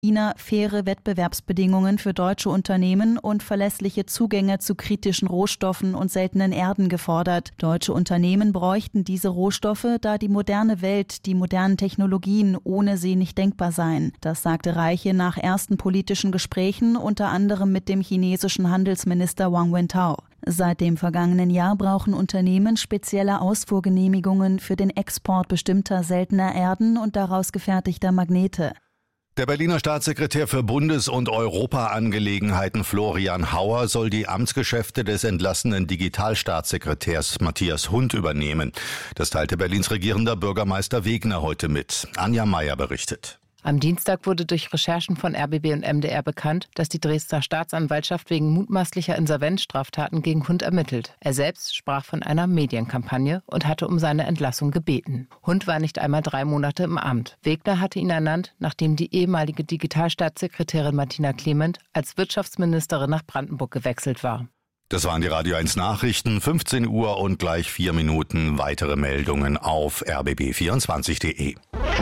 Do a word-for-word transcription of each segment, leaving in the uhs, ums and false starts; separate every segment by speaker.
Speaker 1: China faire Wettbewerbsbedingungen für deutsche Unternehmen und verlässliche Zugänge zu kritischen Rohstoffen und seltenen Erden gefordert. Deutsche Unternehmen bräuchten diese Rohstoffe, da die moderne Welt, die modernen Technologien ohne sie nicht denkbar seien. Das sagte Reiche nach ersten politischen Gesprächen, unter anderem mit dem chinesischen Handelsminister Wang Wentao. Seit dem vergangenen Jahr brauchen Unternehmen spezielle Ausfuhrgenehmigungen für den Export bestimmter seltener Erden und daraus gefertigter Magnete.
Speaker 2: Der Berliner Staatssekretär für Bundes- und Europaangelegenheiten Florian Hauer soll die Amtsgeschäfte des entlassenen Digitalstaatssekretärs Matthias Hund übernehmen. Das teilte Berlins regierender Bürgermeister Wegner heute mit. Anja Meier berichtet.
Speaker 3: Am Dienstag wurde durch Recherchen von R B B und M D R bekannt, dass die Dresdner Staatsanwaltschaft wegen mutmaßlicher Insolvenzstraftaten gegen Hund ermittelt. Er selbst sprach von einer Medienkampagne und hatte um seine Entlassung gebeten. Hund war nicht einmal drei Monate im Amt. Wegner hatte ihn ernannt, nachdem die ehemalige Digitalstaatssekretärin Martina Clement als Wirtschaftsministerin nach Brandenburg gewechselt war.
Speaker 2: Das waren die Radio eins Nachrichten, fünfzehn Uhr und gleich vier Minuten weitere Meldungen auf r b b vierundzwanzig punkt d e.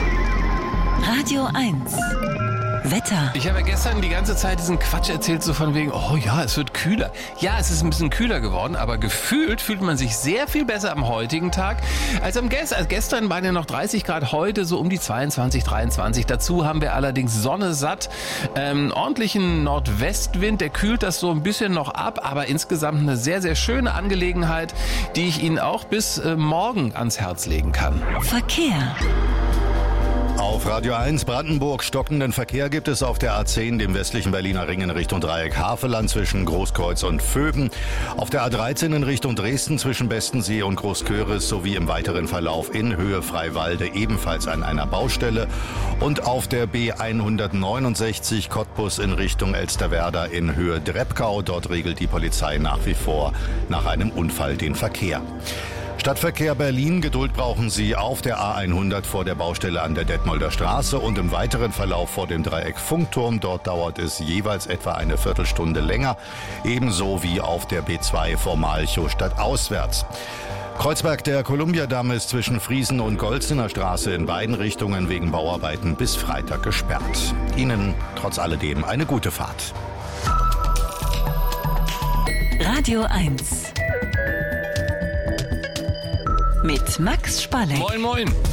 Speaker 4: Radio eins. Wetter.
Speaker 5: Ich habe ja gestern die ganze Zeit diesen Quatsch erzählt, so von wegen, oh ja, es wird kühler. Ja, es ist ein bisschen kühler geworden, aber gefühlt fühlt man sich sehr viel besser am heutigen Tag als am gestern. Also gestern waren ja noch dreißig Grad, heute so um die zweiundzwanzig, dreiundzwanzig. Dazu haben wir allerdings Sonne satt, ähm, ordentlichen Nordwestwind, der kühlt das so ein bisschen noch ab, aber insgesamt eine sehr, sehr schöne Angelegenheit, die ich Ihnen auch bis äh, morgen ans Herz legen kann.
Speaker 4: Verkehr.
Speaker 2: Auf Radio eins Brandenburg stockenden Verkehr gibt es auf der A zehn, dem westlichen Berliner Ring in Richtung Dreieck Havelland zwischen Großkreuz und Vöben. Auf der A dreizehn in Richtung Dresden zwischen Bestensee und Großköris sowie im weiteren Verlauf in Höhe Freiwalde ebenfalls an einer Baustelle. Und auf der B hundertneunundsechzig Cottbus in Richtung Elsterwerda in Höhe Drebkau. Dort regelt die Polizei nach wie vor nach einem Unfall den Verkehr. Stadtverkehr Berlin, Geduld brauchen Sie auf der A hundert vor der Baustelle an der Detmolder Straße und im weiteren Verlauf vor dem Dreieck Funkturm. Dort dauert es jeweils etwa eine Viertelstunde länger, ebenso wie auf der B zwei vor Malchow stadtauswärts. Kreuzberg der Kolumbiadamm ist zwischen Friesen und Golzener Straße in beiden Richtungen wegen Bauarbeiten bis Freitag gesperrt. Ihnen trotz alledem eine gute Fahrt.
Speaker 4: Radio eins. Mit Max Spalleck.
Speaker 5: Moin, moin.